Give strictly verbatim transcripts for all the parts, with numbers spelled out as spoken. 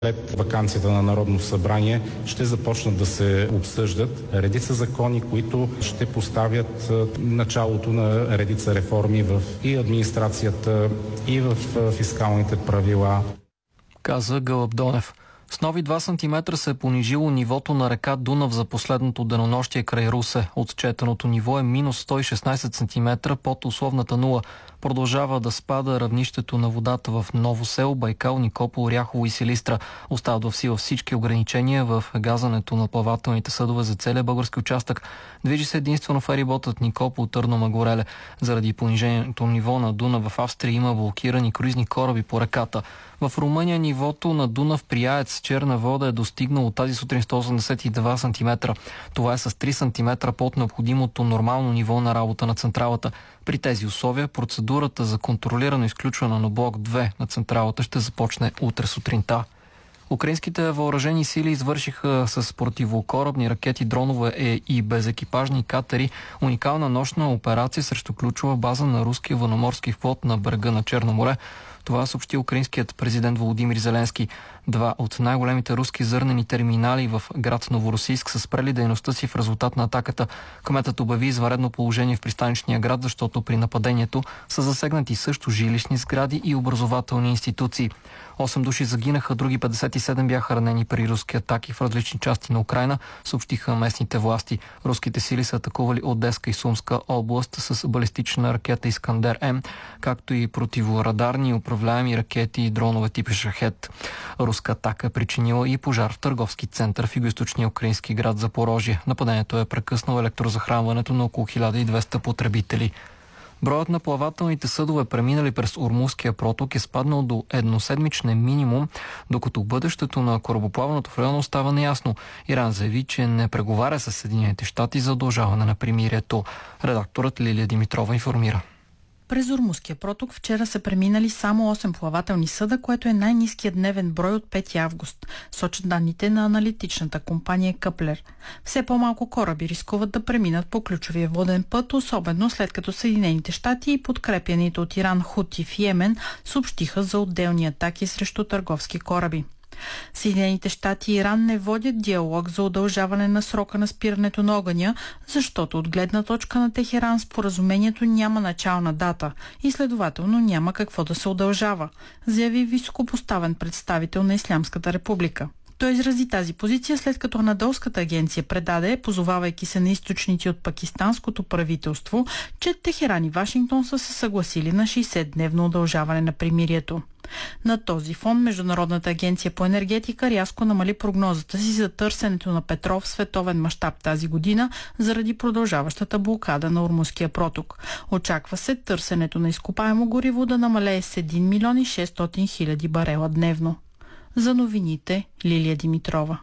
След ваканцията на Народното събрание ще започнат да се обсъждат редица закони, които ще поставят началото на редица реформи в и администрацията, и в фискалните правила. Каза Гълъб Донев. С нови два сантиметра се е понижило нивото на река Дунав за последното денонощие край Русе. Отчетеното ниво е минус сто и шестнадесет сантиметра под условната нула. Продължава да спада равнището на водата в Ново село, Байкал, Никопол, Ряхово и Силистра. Остават в сила всички ограничения в газането на плавателните съдове за целия български участък. Движи се единствено фериботът Никопол, Търно, Магореле. Заради понижението ниво на Дунав в Австрия има блокирани круизни кораби по реката. В Румъния нивото на Дунав при АЕЦ Черна вода е достигнало тази сутрин сто осемдесет и два сантиметра. Това е с три сантиметра под необходимото нормално ниво на работа на централата. При тези условия процедурата за контролирано изключване на блок две на централата ще започне утре сутринта. Украинските въоръжени сили извършиха с противокорабни ракети, дронове и безекипажни катери уникална нощна операция срещу ключова база на руския военноморски флот на брега на Черно море. Това съобщи украинският президент Володимир Зеленски. Два от най-големите руски зърнени терминали в град Новоросийск са спрели дейността си в резултат на атаката. Кметът обяви извънредно положение в пристанищния град, защото при нападението са засегнати също жилищни сгради и образователни институции. Осем души загинаха, други петдесет и седем бяха ранени при руски атаки в различни части на Украйна, съобщиха местните власти. Руските сили са атакували Одеска и Сумска област с балистична ракета Искандер М, както и противорадарни управляеми ракети и дронове тип Шахет. Руска атака е причинила и пожар в търговски център в югоизточния украински град Запорожие. Нападението е прекъснало електрозахранването на около хиляда и двеста потребители. Броят на плавателните съдове, преминали през Ормузския проток, е спаднал до едноседмичен минимум, докато бъдещето на корабоплаването в района остава неясно. Иран заяви, че не преговаря с Съединените щати за удължаване на примирието. Редакторът Лилия Димитрова информира. През Ормузския проток вчера са преминали само осем плавателни съда, което е най-ниският дневен брой от пети август, сочат данните на аналитичната компания Къплер. Все по-малко кораби рискуват да преминат по ключовия воден път, особено след като Съединените щати и подкрепяните от Иран Хути в Йемен съобщиха за отделни атаки срещу търговски кораби. Съединените щати и Иран не водят диалог за удължаване на срока на спирането на огъня, защото от гледна точка на Техеран споразумението няма начална дата и следователно няма какво да се удължава, заяви високопоставен представител на Ислямската република. Той изрази тази позиция, след като Анадолската агенция предаде, позовавайки се на източници от пакистанското правителство, че Техеран и Вашингтон са се съгласили на шейсетдневно удължаване на примирието. На този фон Международната агенция по енергетика рязко намали прогнозата си за търсенето на петрол в световен мащаб тази година заради продължаващата блокада на Ормузския проток. Очаква се търсенето на изкопаемо гориво да намалее с един милион и шестстотин хиляди барела дневно. За новините Лилия Димитрова.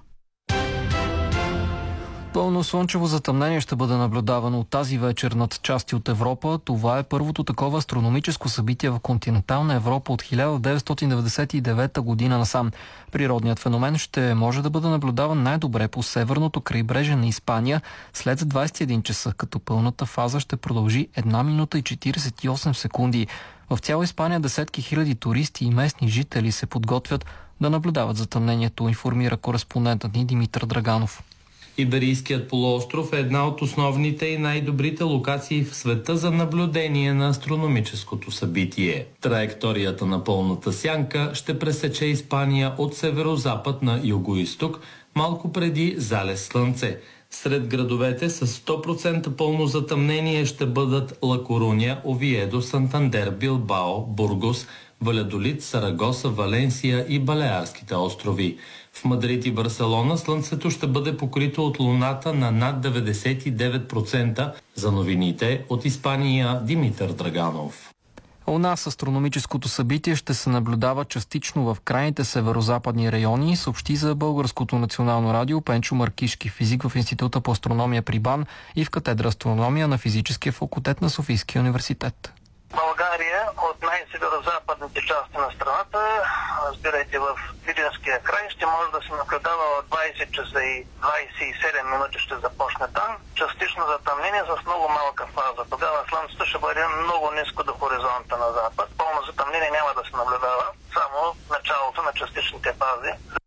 Пълно слънчево затъмнение ще бъде наблюдавано от тази вечер над части от Европа. Това е първото такова астрономическо събитие в континентална Европа от хиляда деветстотин деветдесет и девета година насам. Природният феномен ще може да бъде наблюдаван най-добре по северното крайбрежие на Испания след двадесет и един часа, като пълната фаза ще продължи една минута и четиридесет и осем секунди. В цяла Испания десетки хиляди туристи и местни жители се подготвят да наблюдават затъмнението, информира кореспондентът ни Димитър Драганов. Иберийският полуостров е една от основните и най-добрите локации в света за наблюдение на астрономическото събитие. Траекторията на пълната сянка ще пресече Испания от северозапад на югоизток, малко преди залез слънце. Сред градовете с сто процента пълно затъмнение ще бъдат Ла Коруня, Овиедо, Сантандер, Билбао, Бургос, Валядолид, Сарагоса, Валенсия и Балеарските острови. В Мадрид и Барселона слънцето ще бъде покрито от луната на над деветдесет и девет процента. За новините от Испания Димитър Драганов. У нас астрономическото събитие ще се наблюдава частично в крайните северо-западни райони, съобщи за Българското национално радио Пенчо Маркишки, физик в Института по астрономия при БАН и в катедра астрономия на Физическия факултет на Софийския университет. България от най-северо-западните части на страната, разбирайте в Видинския край, ще може да се наблюдава в двадесет часа и двадесет и седем минути ще започне там. Частично затъмнение с много малка фаза. Тогава слънцето ще бъде много ниско до хоризонта на запад. Пълно затъмнение няма да се наблюдава, само началото на частичните фази.